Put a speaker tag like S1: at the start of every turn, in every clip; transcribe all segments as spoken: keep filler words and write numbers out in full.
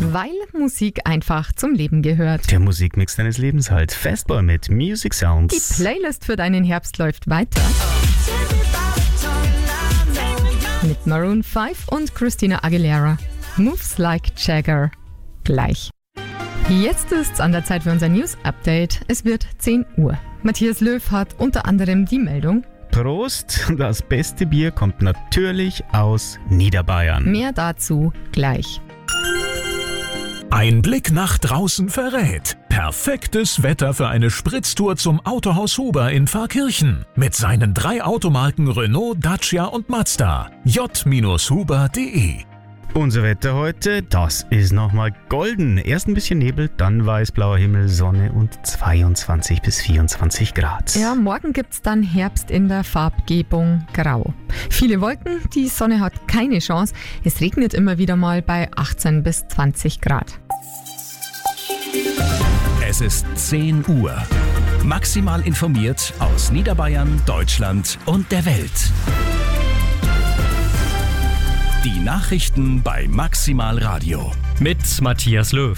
S1: Weil Musik einfach zum Leben gehört.
S2: Der Musikmix deines Lebens halt. Fastball mit Music Sounds.
S1: Die Playlist für deinen Herbst läuft weiter. Mit Maroon fünf und Christina Aguilera. Moves Like Jagger. Gleich. Jetzt ist's an der Zeit für unser News-Update. Es wird zehn Uhr. Matthias Löw hat unter anderem die Meldung:
S2: Prost, das beste Bier kommt natürlich aus Niederbayern.
S1: Mehr dazu gleich.
S3: Ein Blick nach draußen verrät. Perfektes Wetter für eine Spritztour zum Autohaus Huber in Pfarrkirchen. Mit seinen drei Automarken Renault, Dacia und Mazda. j huber punkt de.
S2: Unser Wetter heute, das ist nochmal golden. Erst ein bisschen Nebel, dann weiß-blauer Himmel, Sonne und zweiundzwanzig bis vierundzwanzig Grad.
S1: Ja, morgen gibt's dann Herbst in der Farbgebung Grau. Viele Wolken, die Sonne hat keine Chance. Es regnet immer wieder mal bei achtzehn bis zwanzig Grad.
S3: Es ist zehn Uhr. Maximal informiert aus Niederbayern, Deutschland und der Welt. Die Nachrichten bei Maximal Radio.
S4: Mit Matthias Löw.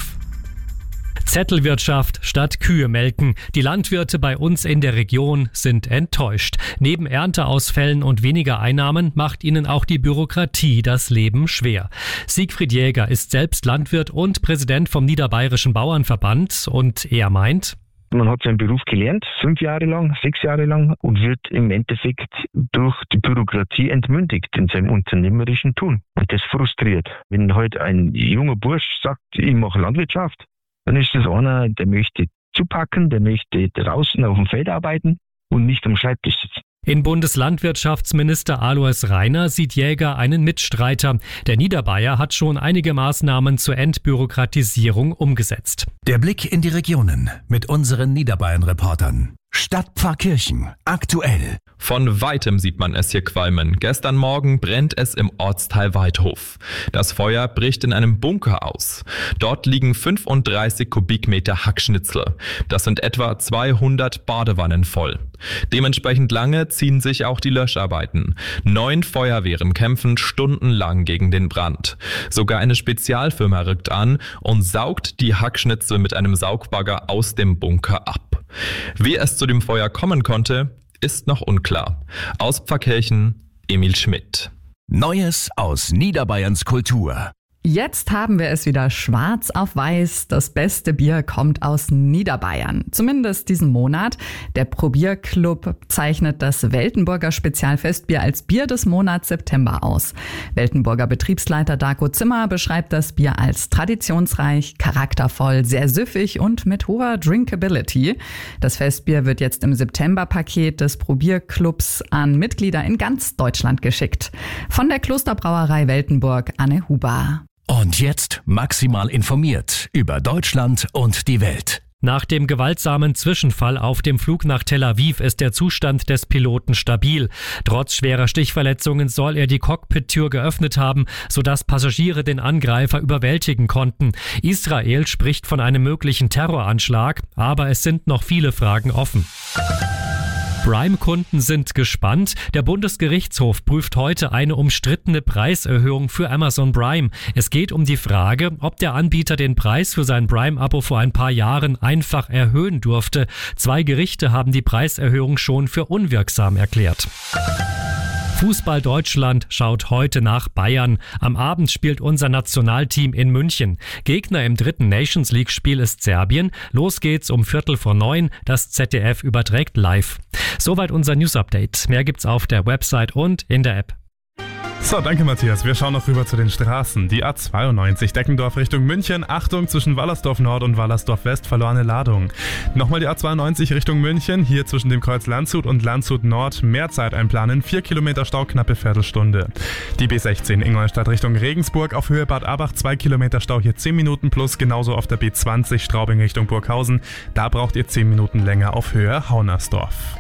S4: Zettelwirtschaft statt Kühe melken. Die Landwirte bei uns in der Region sind enttäuscht. Neben Ernteausfällen und weniger Einnahmen macht ihnen auch die Bürokratie das Leben schwer. Siegfried Jäger ist selbst Landwirt und Präsident vom Niederbayerischen Bauernverband und er meint:
S5: Man hat seinen Beruf gelernt, fünf Jahre lang, sechs Jahre lang, und wird im Endeffekt durch die Bürokratie entmündigt in seinem unternehmerischen Tun. Und das frustriert. Wenn heute ein junger Bursch sagt, ich mache Landwirtschaft, dann ist das einer, der möchte zupacken, der möchte draußen auf dem Feld arbeiten und nicht am Schreibtisch sitzen.
S4: In Bundeslandwirtschaftsminister Alois Rainer sieht Jäger einen Mitstreiter. Der Niederbayer hat schon einige Maßnahmen zur Entbürokratisierung umgesetzt.
S3: Der Blick in die Regionen mit unseren Niederbayern-Reportern. Stadt Pfarrkirchen, aktuell.
S6: Von weitem sieht man es hier qualmen. Gestern Morgen brennt es im Ortsteil Weidhof. Das Feuer bricht in einem Bunker aus. Dort liegen fünfunddreißig Kubikmeter Hackschnitzel. Das sind etwa zweihundert Badewannen voll. Dementsprechend lange ziehen sich auch die Löscharbeiten. Neun Feuerwehren kämpfen stundenlang gegen den Brand. Sogar eine Spezialfirma rückt an und saugt die Hackschnitzel mit einem Saugbagger aus dem Bunker ab. Wie es zu dem Feuer kommen konnte, ist noch unklar. Aus Pfarrkirchen, Emil Schmidt.
S3: Neues aus Niederbayerns Kultur.
S7: Jetzt haben wir es wieder schwarz auf weiß. Das beste Bier kommt aus Niederbayern. Zumindest diesen Monat. Der Probierclub zeichnet das Weltenburger Spezialfestbier als Bier des Monats September aus. Weltenburger Betriebsleiter Darko Zimmer beschreibt das Bier als traditionsreich, charaktervoll, sehr süffig und mit hoher Drinkability. Das Festbier wird jetzt im Septemberpaket des Probierclubs an Mitglieder in ganz Deutschland geschickt. Von der Klosterbrauerei Weltenburg, Anne Huber.
S3: Und jetzt maximal informiert über Deutschland und die Welt.
S4: Nach dem gewaltsamen Zwischenfall auf dem Flug nach Tel Aviv ist der Zustand des Piloten stabil. Trotz schwerer Stichverletzungen soll er die Cockpit-Tür geöffnet haben, sodass Passagiere den Angreifer überwältigen konnten. Israel spricht von einem möglichen Terroranschlag, aber es sind noch viele Fragen offen. Prime-Kunden sind gespannt. Der Bundesgerichtshof prüft heute eine umstrittene Preiserhöhung für Amazon Prime. Es geht um die Frage, ob der Anbieter den Preis für sein Prime-Abo vor ein paar Jahren einfach erhöhen durfte. Zwei Gerichte haben die Preiserhöhung schon für unwirksam erklärt. Fußball Deutschland schaut heute nach Bayern. Am Abend spielt unser Nationalteam in München. Gegner im dritten Nations League Spiel ist Serbien. Los geht's um Viertel vor neun. Das Z D F überträgt live. Soweit unser News Update. Mehr gibt's auf der Website und in der App.
S8: So, danke Matthias. Wir schauen noch rüber zu den Straßen. Die A zweiundneunzig Deckendorf Richtung München. Achtung, zwischen Wallersdorf Nord und Wallersdorf West verlorene Ladung. Nochmal die A zweiundneunzig Richtung München. Hier zwischen dem Kreuz Landshut und Landshut Nord mehr Zeit einplanen. vier Kilometer Stau, knappe Viertelstunde. Die B sechzehn Ingolstadt Richtung Regensburg auf Höhe Bad Abach. zwei Kilometer Stau, hier zehn Minuten plus. Genauso auf der B zwanzig Straubing Richtung Burghausen. Da braucht ihr zehn Minuten länger auf Höhe Haunersdorf.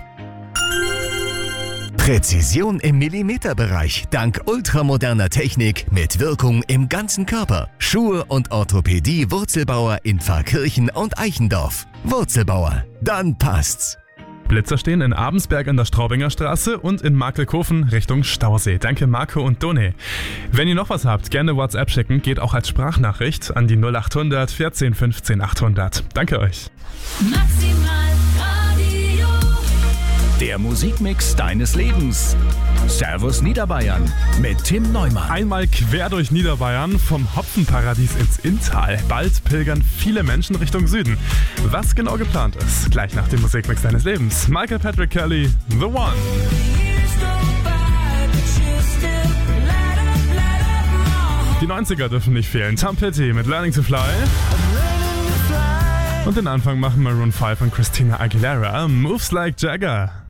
S3: Präzision im Millimeterbereich dank ultramoderner Technik mit Wirkung im ganzen Körper. Schuhe und Orthopädie Wurzelbauer in Pfarrkirchen und Eichendorf. Wurzelbauer, dann passt's.
S8: Blitzer stehen in Abensberg an der Straubinger Straße und in Markelkofen Richtung Stausee. Danke Marco und Done. Wenn ihr noch was habt, gerne WhatsApp schicken, geht auch als Sprachnachricht an die null acht hundert vierzehn fünfzehn achthundert. Danke euch.
S9: Maximal Radio.
S3: Der Musikmix deines Lebens. Servus Niederbayern mit Tim Neumann.
S8: Einmal quer durch Niederbayern, vom Hopfenparadies ins Inntal. Bald pilgern viele Menschen Richtung Süden. Was genau geplant ist, gleich nach dem Musikmix deines Lebens. Michael Patrick Kelly, The One. Die neunziger dürfen nicht fehlen. Tom Petty mit Learning to Fly. Und den Anfang machen Maroon fünf und Christina Aguilera, Moves Like Jagger.